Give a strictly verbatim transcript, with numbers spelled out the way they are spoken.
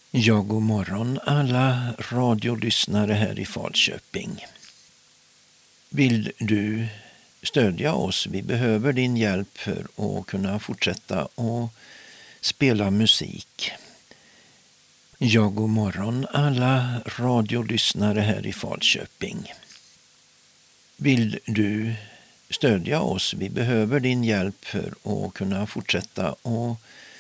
Ja, god morgon alla radiolyssnare här i Falköping. Vill du stödja oss? Vi behöver din hjälp för att kunna fortsätta och spela musik. Ja, god morgon alla radiolyssnare här i Falköping. Vill du stödja oss? Vi behöver din hjälp för att kunna fortsätta och